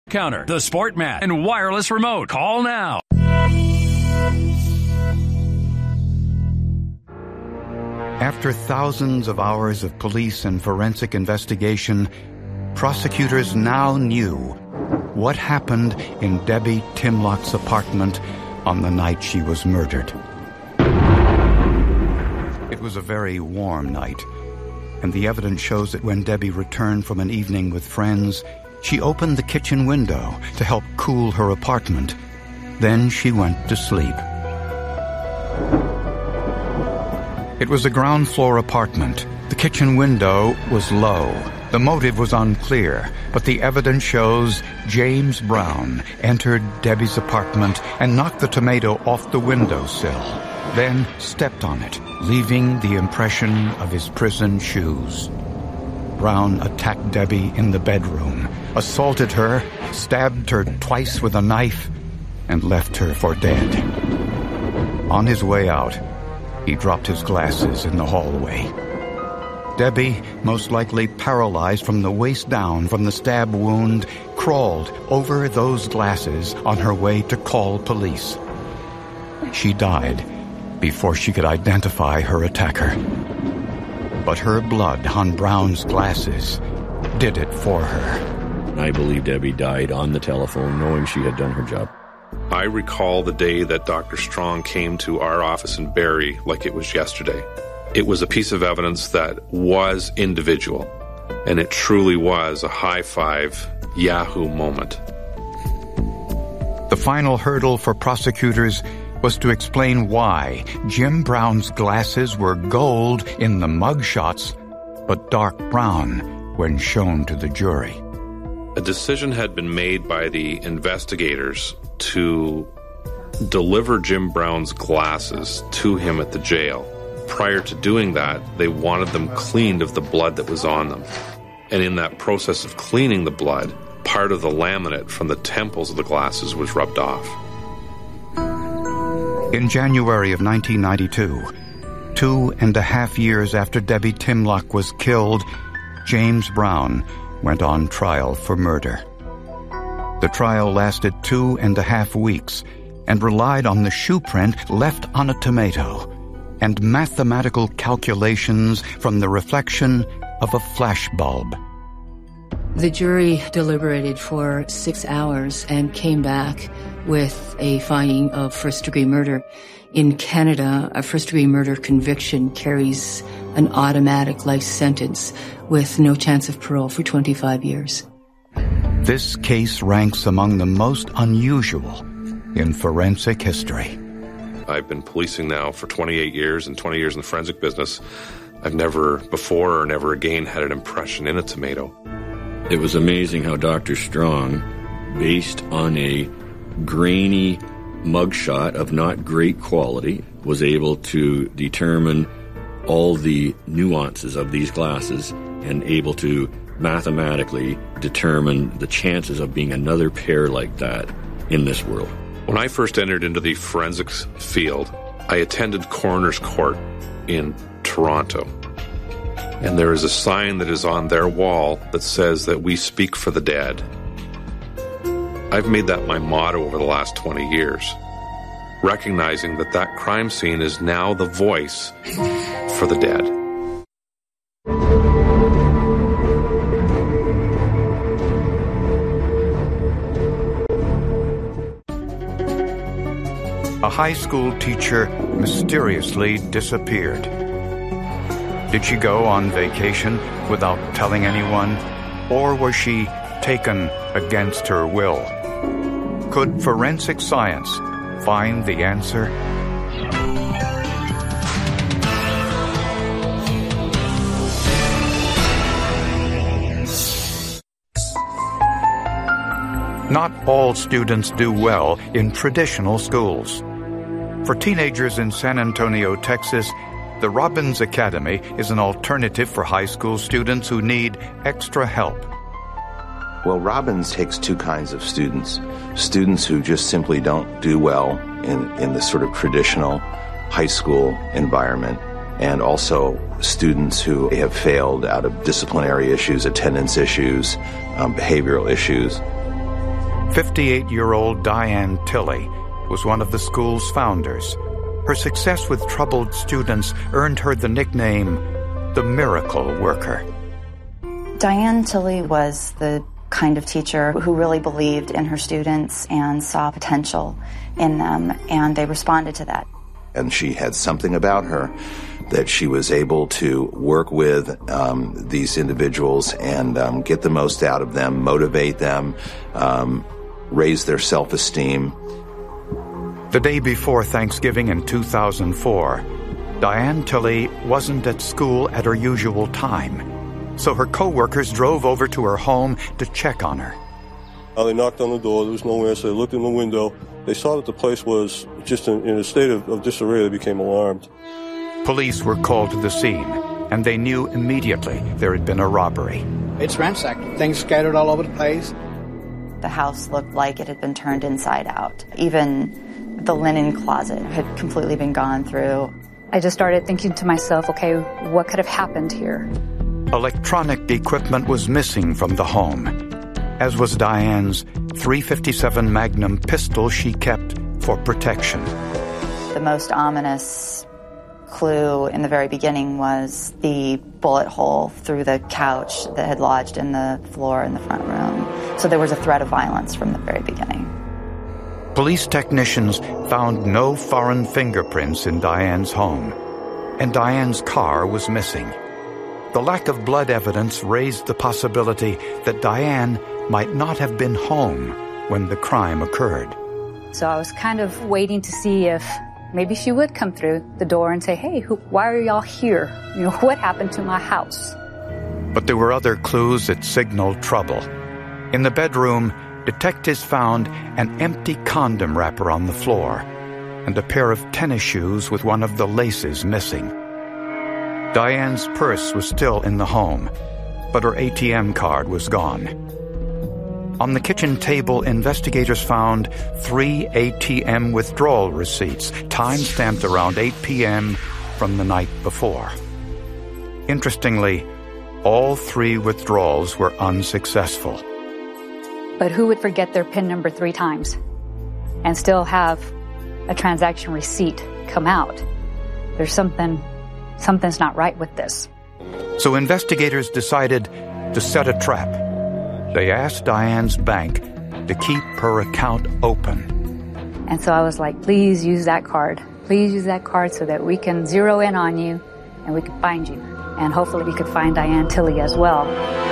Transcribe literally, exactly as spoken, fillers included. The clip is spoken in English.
Counter, the Sport Mat, and wireless remote. Call now. After thousands of hours of police and forensic investigation, prosecutors now knew what happened in Debbie Timlock's apartment on the night she was murdered. It was a very warm night, and the evidence shows that when Debbie returned from an evening with friends, she opened the kitchen window to help cool her apartment. Then she went to sleep. It was a ground floor apartment. The kitchen window was low. The motive was unclear, but the evidence shows James Brown entered Debbie's apartment and knocked the tomato off the windowsill, then stepped on it, leaving the impression of his prison shoes. Brown attacked Debbie in the bedroom, assaulted her, stabbed her twice with a knife, and left her for dead. On his way out, he dropped his glasses in the hallway. Debbie, most likely paralyzed from the waist down from the stab wound, crawled over those glasses on her way to call police. She died before she could identify her attacker. But her blood on Brown's glasses did it for her. I believe Debbie died on the telephone knowing she had done her job. I recall the day that Doctor Strong came to our office in Barrie like it was yesterday. It was a piece of evidence that was individual, and it truly was a high-five Yahoo moment. The final hurdle for prosecutors was to explain why Jim Brown's glasses were gold in the mugshots, but dark brown when shown to the jury. A decision had been made by the investigators to deliver Jim Brown's glasses to him at the jail. Prior to doing that, they wanted them cleaned of the blood that was on them. And in that process of cleaning the blood, part of the laminate from the temples of the glasses was rubbed off. In January of nineteen ninety-two, two and a half years after Debbie Timlock was killed, James Brown went on trial for murder. The trial lasted two and a half weeks and relied on the shoe print left on a tomato and mathematical calculations from the reflection of a flashbulb. The jury deliberated for six hours and came back with a finding of first-degree murder. In Canada, a first-degree murder conviction carries an automatic life sentence with no chance of parole for twenty-five years. This case ranks among the most unusual in forensic history. I've been policing now for twenty-eight years and twenty years in the forensic business. I've never before or never again had an impression in a tomato. It was amazing how Doctor Strong, based on a grainy mugshot of not great quality, was able to determine all the nuances of these glasses and able to mathematically determine the chances of being another pair like that in this world. When I first entered into the forensics field, I attended coroner's court in Toronto. And there is a sign that is on their wall that says that we speak for the dead. I've made that my motto over the last twenty years, recognizing that that crime scene is now the voice for the dead. A high school teacher mysteriously disappeared. Did she go on vacation without telling anyone, or was she taken against her will? Could forensic science find the answer? Not all students do well in traditional schools. For teenagers in San Antonio, Texas, the Robbins Academy is an alternative for high school students who need extra help. Well, Robbins takes two kinds of students. Students who just simply don't do well in, in the sort of traditional high school environment, and also students who have failed out of disciplinary issues, attendance issues, um, behavioral issues. fifty-eight-year-old Diane Tilley was one of the school's founders. Her success with troubled students earned her the nickname the Miracle Worker. Diane Tilley was the kind of teacher who really believed in her students and saw potential in them, and they responded to that. And she had something about her that she was able to work with um, these individuals and um, get the most out of them, motivate them, um, raise their self-esteem. The day before Thanksgiving in two thousand four, Diane Tilley wasn't at school at her usual time, so her co-workers drove over to her home to check on her. Uh, they knocked on the door. There was no answer. They looked in the window. They saw that the place was just in, in a state of, of disarray. They became alarmed. Police were called to the scene, and they knew immediately there had been a robbery. It's ransacked. Things scattered all over the place. The house looked like it had been turned inside out. Even the linen closet had completely been gone through. I just started thinking to myself, okay, what could have happened here? Electronic equipment was missing from the home, as was Diane's three fifty-seven Magnum pistol she kept for protection. The most ominous clue in the very beginning was the bullet hole through the couch that had lodged in the floor in the front room. So there was a threat of violence from the very beginning. Police technicians found no foreign fingerprints in Diane's home, and Diane's car was missing. The lack of blood evidence raised the possibility that Diane might not have been home when the crime occurred. So I was kind of waiting to see if maybe she would come through the door and say, hey, who, why are y'all here? You know, what happened to my house? But there were other clues that signaled trouble. In the bedroom, detectives found an empty condom wrapper on the floor and a pair of tennis shoes with one of the laces missing. Diane's purse was still in the home, but her A T M card was gone. On the kitchen table, investigators found three A T M withdrawal receipts, time-stamped around eight p.m. from the night before. Interestingly, all three withdrawals were unsuccessful. But who would forget their PIN number three times and still have a transaction receipt come out? There's something, something's not right with this. So investigators decided to set a trap. They asked Diane's bank to keep her account open. And so I was like, please use that card. Please use that card so that we can zero in on you and we can find you. And hopefully we could find Diane Tilley as well.